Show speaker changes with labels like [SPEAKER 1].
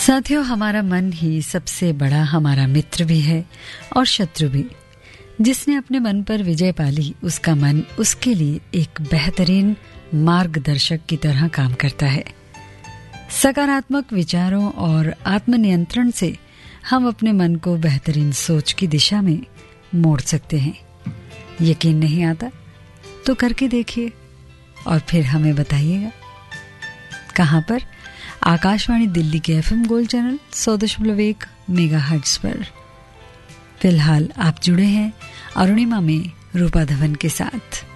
[SPEAKER 1] साथियों, हमारा मन ही सबसे बड़ा हमारा मित्र भी है और शत्रु भी। जिसने अपने मन पर विजय पाली, उसका मन उसके लिए एक बेहतरीन मार्गदर्शक की तरह काम करता है। सकारात्मक विचारों और आत्मनियंत्रण से हम अपने मन को बेहतरीन सोच की दिशा में मोड़ सकते हैं। यकीन नहीं आता तो करके देखिए और फिर हमें बताइएगा। कहां पर? आकाशवाणी दिल्ली के FM गोल्ड चैनल 100.1 मेगाहर्ट्ज पर। फिलहाल आप जुड़े हैं अरुणिमा में रूपा धवन के साथ।